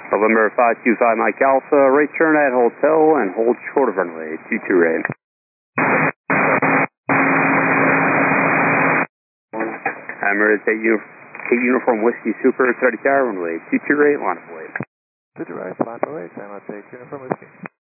November 525 Mike Alpha, right turn at hotel and hold short of runway 22 right. Emirates 8 Uniform Whiskey Super 30 Tower runway 22 right, line up away. 22 right, line up away, Emirates 8 Uniform Whiskey.